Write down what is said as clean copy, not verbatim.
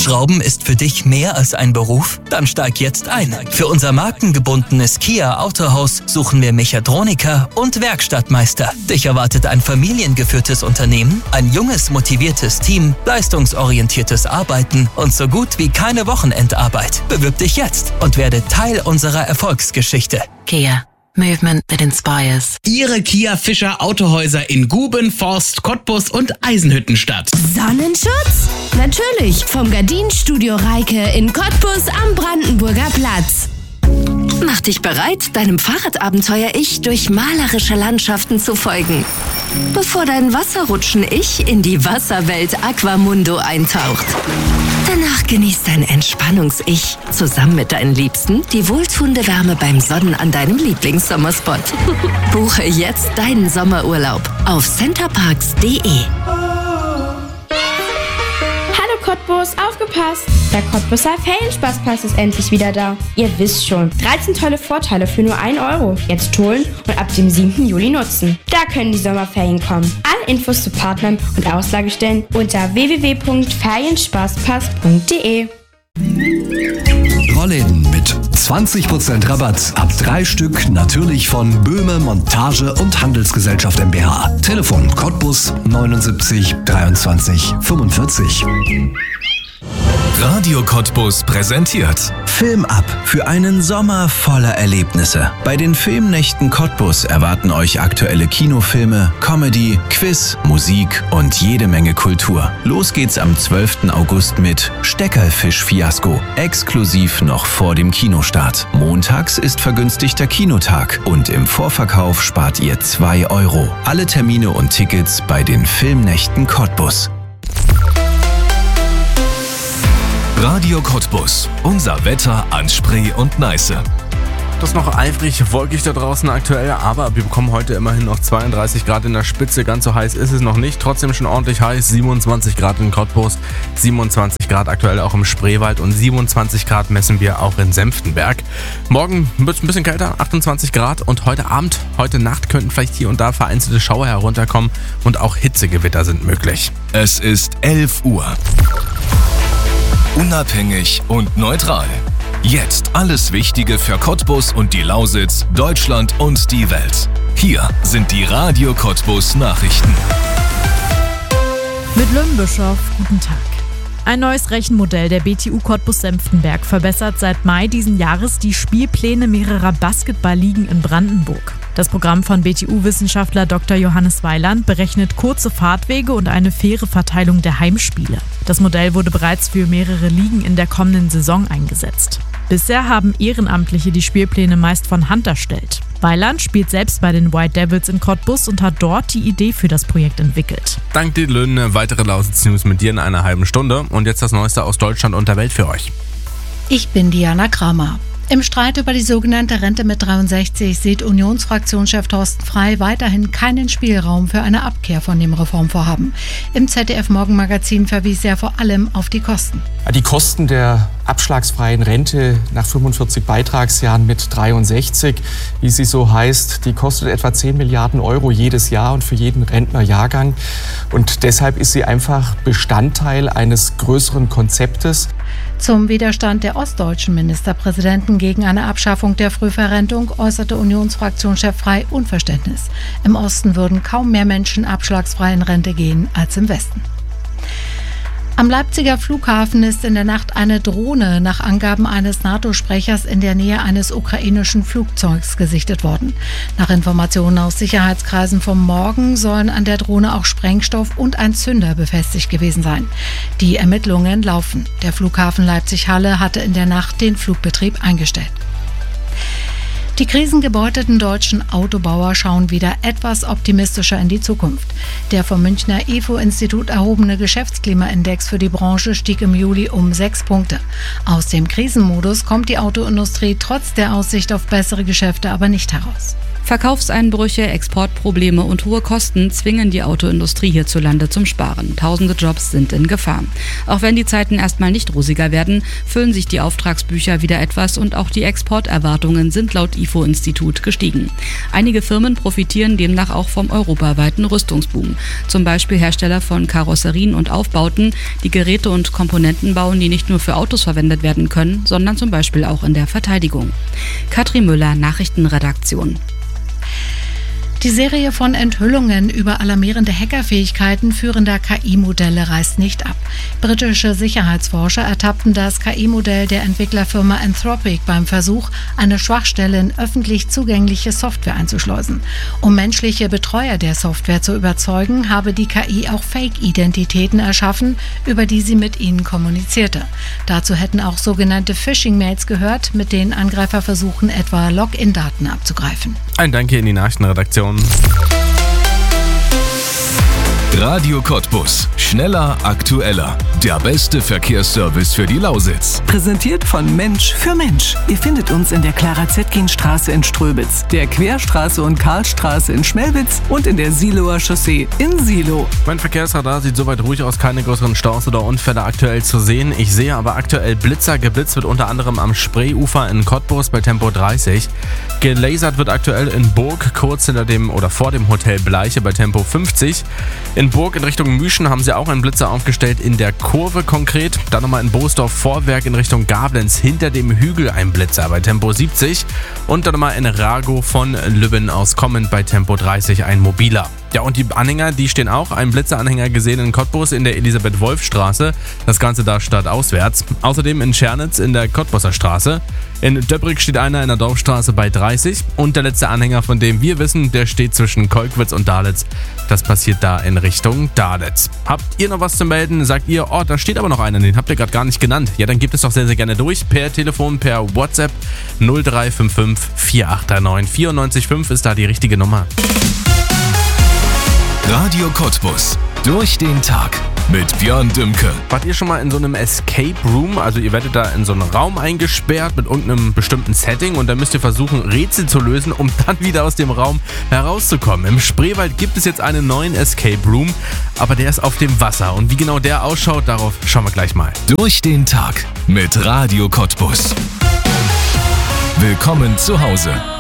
Schrauben ist für dich mehr als ein Beruf? Dann steig jetzt ein. Für unser markengebundenes Kia Autohaus suchen wir Mechatroniker und Werkstattmeister. Dich erwartet ein familiengeführtes Unternehmen, ein junges, motiviertes Team, leistungsorientiertes Arbeiten und so gut wie keine Wochenendarbeit. Bewirb dich jetzt und werde Teil unserer Erfolgsgeschichte. Kia. Movement that inspires. Ihre Kia Fischer Autohäuser in Guben, Forst, Cottbus und Eisenhüttenstadt. Sonnenschutz? Natürlich, vom Gardinenstudio Reike in Cottbus am Brandenburger Platz. Mach dich bereit, deinem Fahrradabenteuer-Ich durch malerische Landschaften zu folgen. Bevor dein Wasserrutschen-Ich in die Wasserwelt Aquamundo eintaucht. Danach genießt dein Entspannungs-Ich zusammen mit deinen Liebsten die wohltuende Wärme beim Sonnen an deinem Lieblingssommerspot. Buche jetzt deinen Sommerurlaub auf centerparks.de. Hallo Cottbus, aufgepasst! Der Cottbuser Ferienspaßpreis ist endlich wieder da. Ihr wisst schon, 13 tolle Vorteile für nur 1 Euro. Jetzt holen und ab dem 7. Juli nutzen. Da können die Sommerferien kommen. Alle Infos zu Partnern und Auslagestellen unter www.ferienspaßpass.de. Rollläden mit 20% Rabatt ab 3 Stück, natürlich von Böhme Montage und Handelsgesellschaft mbH. Telefon Cottbus 79 23 45. Radio Cottbus präsentiert Film ab für einen Sommer voller Erlebnisse. Bei den Filmnächten Cottbus erwarten euch aktuelle Kinofilme, Comedy, Quiz, Musik und jede Menge Kultur. Los geht's am 12. August mit Steckerfisch-Fiasko, exklusiv noch vor dem Kinostart. Montags ist vergünstigter Kinotag und im Vorverkauf spart ihr 2 Euro. Alle Termine und Tickets bei den Filmnächten Cottbus. Radio Cottbus. Unser Wetter an Spree und Neiße. Das ist noch eifrig wolkig da draußen aktuell, aber wir bekommen heute immerhin noch 32 Grad in der Spitze. Ganz so heiß ist es noch nicht, trotzdem schon ordentlich heiß. 27 Grad in Cottbus, 27 Grad aktuell auch im Spreewald und 27 Grad messen wir auch in Senftenberg. Morgen wird es ein bisschen kälter, 28 Grad und heute Abend, heute Nacht könnten vielleicht hier und da vereinzelte Schauer herunterkommen und auch Hitzegewitter sind möglich. Es ist 11 Uhr. Unabhängig und neutral. Jetzt alles Wichtige für Cottbus und die Lausitz, Deutschland und die Welt. Hier sind die Radio Cottbus Nachrichten. Mit Lümmbischof, guten Tag. Ein neues Rechenmodell der BTU Cottbus-Senftenberg verbessert seit Mai diesen Jahres die Spielpläne mehrerer Basketballligen in Brandenburg. Das Programm von BTU-Wissenschaftler Dr. Johannes Weiland berechnet kurze Fahrtwege und eine faire Verteilung der Heimspiele. Das Modell wurde bereits für mehrere Ligen in der kommenden Saison eingesetzt. Bisher haben Ehrenamtliche die Spielpläne meist von Hand erstellt. Weiland spielt selbst bei den White Devils in Cottbus und hat dort die Idee für das Projekt entwickelt. Dank dir, Löhne, weitere Lausitz-News mit dir in einer halben Stunde. Und jetzt das Neueste aus Deutschland und der Welt für euch. Ich bin Diana Kramer. Im Streit über die sogenannte Rente mit 63 sieht Unionsfraktionschef Thorsten Frey weiterhin keinen Spielraum für eine Abkehr von dem Reformvorhaben. Im ZDF-Morgenmagazin verwies er vor allem auf die Kosten. Die Kosten der abschlagsfreien Rente nach 45 Beitragsjahren mit 63, wie sie so heißt, die kostet etwa 10 Milliarden Euro jedes Jahr und für jeden Rentnerjahrgang. Und deshalb ist sie einfach Bestandteil eines größeren Konzeptes. Zum Widerstand der ostdeutschen Ministerpräsidenten gegen eine Abschaffung der Frühverrentung äußerte Unionsfraktionschef Frey Unverständnis. Im Osten würden kaum mehr Menschen abschlagsfrei in Rente gehen als im Westen. Am Leipziger Flughafen ist in der Nacht eine Drohne nach Angaben eines NATO-Sprechers in der Nähe eines ukrainischen Flugzeugs gesichtet worden. Nach Informationen aus Sicherheitskreisen vom Morgen sollen an der Drohne auch Sprengstoff und ein Zünder befestigt gewesen sein. Die Ermittlungen laufen. Der Flughafen Leipzig-Halle hatte in der Nacht den Flugbetrieb eingestellt. Die krisengebeutelten deutschen Autobauer schauen wieder etwas optimistischer in die Zukunft. Der vom Münchner IFO-Institut erhobene Geschäftsklimaindex für die Branche stieg im Juli um 6 Punkte. Aus dem Krisenmodus kommt die Autoindustrie trotz der Aussicht auf bessere Geschäfte aber nicht heraus. Verkaufseinbrüche, Exportprobleme und hohe Kosten zwingen die Autoindustrie hierzulande zum Sparen. Tausende Jobs sind in Gefahr. Auch wenn die Zeiten erstmal nicht rosiger werden, füllen sich die Auftragsbücher wieder etwas und auch die Exporterwartungen sind laut IFO-Institut gestiegen. Einige Firmen profitieren demnach auch vom europaweiten Rüstungsboom. Zum Beispiel Hersteller von Karosserien und Aufbauten, die Geräte und Komponenten bauen, die nicht nur für Autos verwendet werden können, sondern zum Beispiel auch in der Verteidigung. Katrin Müller, Nachrichtenredaktion. Die Serie von Enthüllungen über alarmierende Hackerfähigkeiten führender KI-Modelle reißt nicht ab. Britische Sicherheitsforscher ertappten das KI-Modell der Entwicklerfirma Anthropic beim Versuch, eine Schwachstelle in öffentlich zugängliche Software einzuschleusen. Um menschliche Betreuer der Software zu überzeugen, habe die KI auch Fake-Identitäten erschaffen, über die sie mit ihnen kommunizierte. Dazu hätten auch sogenannte Phishing-Mails gehört, mit denen Angreifer versuchen, etwa Login-Daten abzugreifen. Ein Danke in die Nachrichtenredaktion. Radio Cottbus. Schneller, aktueller. Der beste Verkehrsservice für die Lausitz. Präsentiert von Mensch für Mensch. Ihr findet uns in der Clara-Zetkin-Straße in Ströbitz, der Querstraße und Karlstraße in Schmelwitz und in der Siloer Chaussee in Silo. Mein Verkehrsradar sieht soweit ruhig aus, keine größeren Staus oder Unfälle aktuell zu sehen. Ich sehe aber aktuell Blitzer. Geblitzt wird unter anderem am Spreeufer in Cottbus bei Tempo 30. Gelasert wird aktuell in Burg, kurz hinter dem oder vor dem Hotel Bleiche bei Tempo 50. In Burg in Richtung Müschen haben sie auch einen Blitzer aufgestellt, in der Kurve konkret. Dann nochmal in Boosdorf-Vorwerk in Richtung Gablenz, hinter dem Hügel ein Blitzer bei Tempo 70. Und dann nochmal in Rago von Lübben aus kommend bei Tempo 30 ein mobiler. Ja, und die Anhänger, die stehen auch. Ein Blitzeranhänger gesehen in Cottbus in der Elisabeth-Wolf-Straße. Das Ganze da stadtauswärts. Außerdem in Schernitz in der Cottbuser Straße. In Döbrig steht einer in der Dorfstraße bei 30. Und der letzte Anhänger, von dem wir wissen, der steht zwischen Kolkwitz und Dahletz. Das passiert da in Richtung Dahletz. Habt ihr noch was zu melden? Sagt ihr, oh, da steht aber noch einer, den habt ihr gerade gar nicht genannt. Ja, dann gebt es doch sehr, sehr gerne durch. Per Telefon, per WhatsApp 0355 4839 94,5 ist da die richtige Nummer. Radio Cottbus. Durch den Tag mit Björn Dümke. Wart ihr schon mal in so einem Escape Room? Also ihr werdet da in so einen Raum eingesperrt mit irgendeinem bestimmten Setting und dann müsst ihr versuchen, Rätsel zu lösen, um dann wieder aus dem Raum herauszukommen. Im Spreewald gibt es jetzt einen neuen Escape Room, aber der ist auf dem Wasser. Und wie genau der ausschaut, darauf schauen wir gleich mal. Durch den Tag mit Radio Cottbus. Willkommen zu Hause.